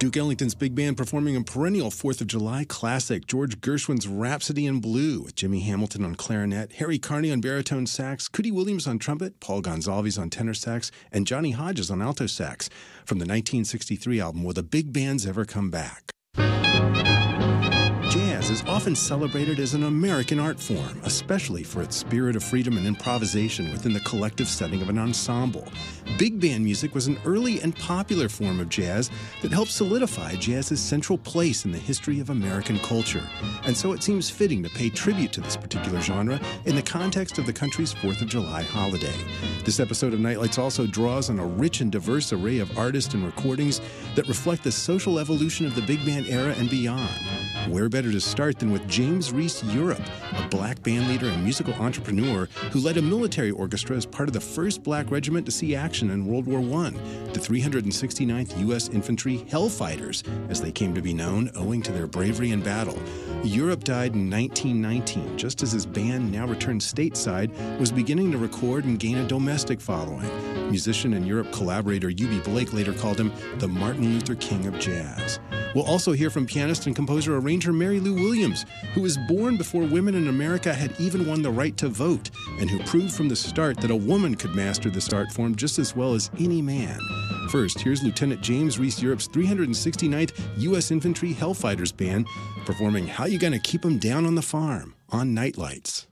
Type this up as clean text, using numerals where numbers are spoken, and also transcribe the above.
Duke Ellington's big band performing a perennial 4th of July classic, George Gershwin's Rhapsody in Blue, with Jimmy Hamilton on clarinet, Harry Carney on baritone sax, Cootie Williams on trumpet, Paul Gonsalves on tenor sax, and Johnny Hodges on alto sax, from the 1963 album Will the Big Bands Ever Come Back? Jazz is often celebrated as an American art form, especially for its spirit of freedom and improvisation within the collective setting of an ensemble. Big band music was an early and popular form of jazz that helped solidify jazz's central place in the history of American culture. And so it seems fitting to pay tribute to this particular genre in the context of the country's 4th of July holiday. This episode of Nightlights also draws on a rich and diverse array of artists and recordings that reflect the social evolution of the big band era and beyond. Where better to start than with James Reese Europe, a black band leader and musical entrepreneur who led a military orchestra as part of the 1st Black Regiment to see action in World War I, the 369th U.S. Infantry Hellfighters, as they came to be known, owing to their bravery in battle. Europe died in 1919, just as his band, now returned stateside, was beginning to record and gain a domestic following. Musician and Europe collaborator Eubie Blake later called him the Martin Luther King of jazz. We'll also hear from pianist and composer-arranger Mary Lou Williams, who was born before women in America had even won the right to vote, and who proved from the start that a woman could master this art form just as well as any man. First, here's Lieutenant James Reese Europe's 369th U.S. Infantry Hellfighters Band performing How You Gonna Keep 'Em Down on the Farm on Nightlights.